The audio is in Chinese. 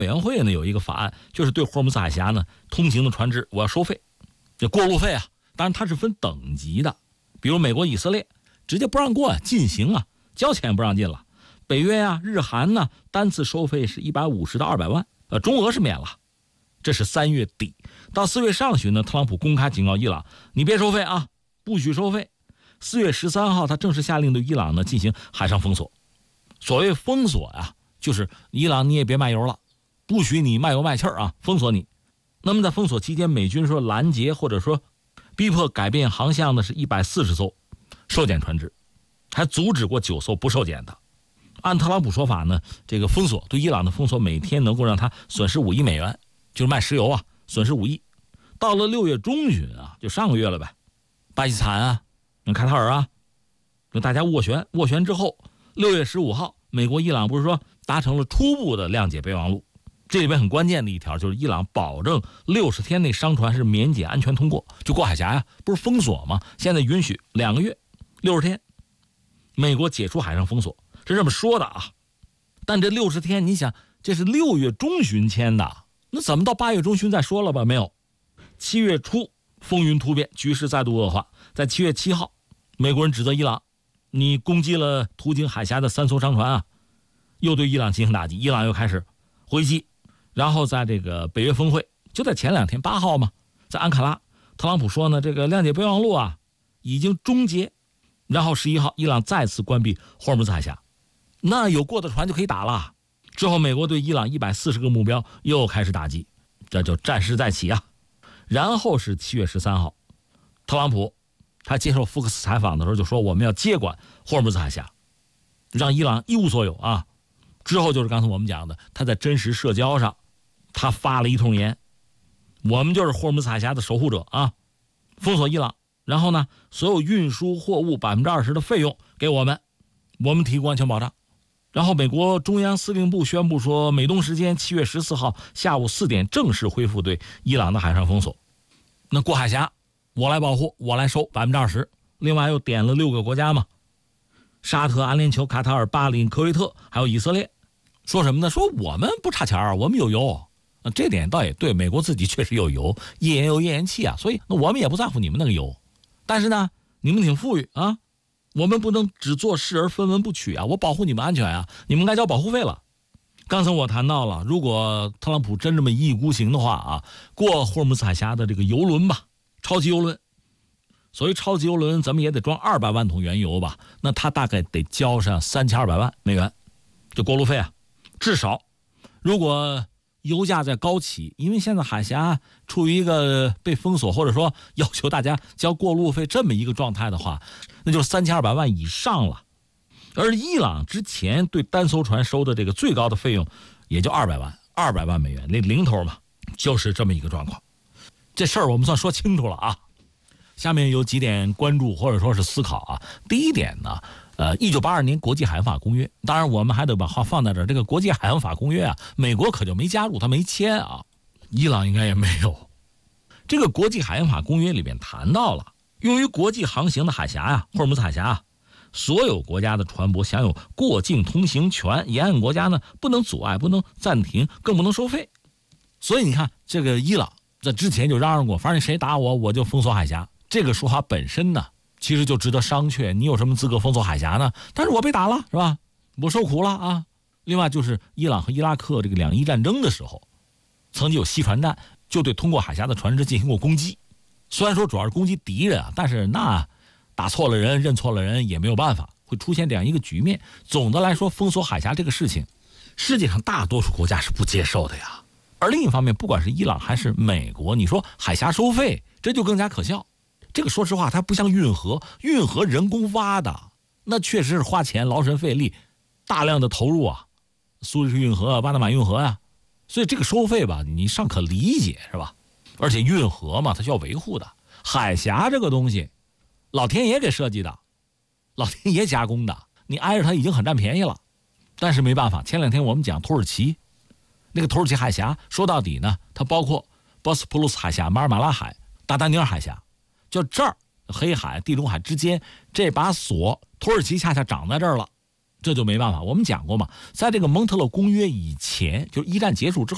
委员会呢有一个法案，就是对霍尔木兹海峡呢通行的船只我要收费，这过路费啊，当然它是分等级的，比如美国、以色列直接不让过禁行啊，交钱不让进了。北约啊、日韩呢，单次收费是150到200万，中俄是免了。这是3月底到4月上旬呢，特朗普公开警告伊朗，你别收费啊，不许收费。4月13号，他正式下令对伊朗呢进行海上封锁。所谓封锁啊，就是伊朗你也别卖油了，不许你卖油卖气儿啊，封锁你。那么在封锁期间，美军说拦截或者说逼迫改变航向的是140艘受检船只，还阻止过9艘不受检的。按特朗普说法呢，这个封锁对伊朗的封锁每天能够让他损失5亿美元，就是卖石油啊，损失5亿。到了6月中旬啊，就上个月了呗，巴基斯坦啊、卡塔尔啊，跟大家斡旋之后，6月15号，美国、伊朗不是说达成了初步的谅解备忘录。这里边很关键的一条就是伊朗保证60天内商船是免检安全通过，就过海峡呀，不是封锁吗？现在允许2个月，60天，美国解除海上封锁。是这么说的啊，但这60天，你想，这是6月中旬签的，那怎么到8月中旬再说了吧？没有，7月初风云突变，局势再度恶化。在7月7号，美国人指责伊朗，你攻击了途经海峡的3艘商船啊，又对伊朗进行打击，伊朗又开始回击。然后在这个北约峰会，就在前2天8号嘛，在安卡拉，特朗普说呢，这个谅解备忘录啊已经终结。然后11号，伊朗再次关闭霍尔木兹海峡。那有过的船就可以打了。之后，美国对伊朗140个目标又开始打击，这就战事再起啊。然后是7月13号，特朗普他接受福克斯采访的时候就说，我们要接管霍尔木兹海峡，让伊朗一无所有啊。之后就是刚才我们讲的，他在真实社交上，他发了一通言，我们就是霍尔木兹海峡的守护者啊，封锁伊朗，然后呢，所有运输货物20%的费用给我们提供安全保障。然后美国中央司令部宣布说，美东时间7月14号下午4点正式恢复对伊朗的海上封锁。那过海峡我来保护，我来收20%。另外又点了6个国家嘛，沙特、阿联酋、卡塔尔、巴林、科威特还有以色列。说什么呢？说我们不差钱，我们有油。这点倒也对，美国自己确实有油，页岩油、页岩气啊，所以我们也不在乎你们那个油。但是呢，你们挺富裕啊，我们不能只做事而分文不取啊！我保护你们安全啊，你们该交保护费了。刚才我谈到了，如果特朗普真这么一意孤行的话啊，过霍尔木兹海峡的这个油轮吧，超级油轮，所谓超级油轮，咱们也得装200万桶原油吧？那他大概得交上3200万美元，这过路费啊。至少，如果油价在高企，因为现在海峡处于一个被封锁，或者说要求大家交过路费这么一个状态的话，那就是3200万以上了。而伊朗之前对单艘船收的这个最高的费用也就200万美元，那零头嘛，就是这么一个状况。这事儿我们算说清楚了啊。下面有几点关注或者说是思考啊。第一点呢，1982年国际海洋法公约，当然我们还得把话放在这儿，这个国际海洋法公约啊，美国可就没加入，他没签啊，伊朗应该也没有。这个国际海洋法公约里面谈到了，用于国际航行的海峡呀，霍尔木兹海峡啊，所有国家的船舶享有过境通行权，沿岸国家呢不能阻碍，不能暂停，更不能收费。所以你看，这个伊朗在之前就嚷嚷过，反正谁打我，我就封锁海峡。这个说法本身呢，其实就值得商榷，你有什么资格封锁海峡呢？但是我被打了，是吧？我受苦了啊。另外就是伊朗和伊拉克这个2伊战争的时候，曾经有西船弹就对通过海峡的船只进行过攻击。虽然说主要是攻击敌人啊，但是那打错了人、认错了人也没有办法，会出现这样一个局面。总的来说，封锁海峡这个事情，世界上大多数国家是不接受的呀。而另一方面，不管是伊朗还是美国，你说海峡收费，这就更加可笑。这个说实话，它不像运河人工挖的，那确实是花钱劳神费力，大量的投入啊，苏伊士运河、巴拿马运河啊，所以这个收费吧，你尚可理解，是吧？而且运河嘛，它需要维护的。海峡这个东西，老天爷给设计的，老天爷加工的，你挨着它已经很占便宜了。但是没办法，前2天我们讲土耳其，那个土耳其海峡，说到底呢，它包括波斯普鲁斯海峡、马尔马拉海、达达尼尔海峡。就这儿，黑海、地中海之间这把锁，土耳其恰恰长在这儿了，这就没办法。我们讲过嘛，在这个蒙特勒公约以前，就是一战结束之后。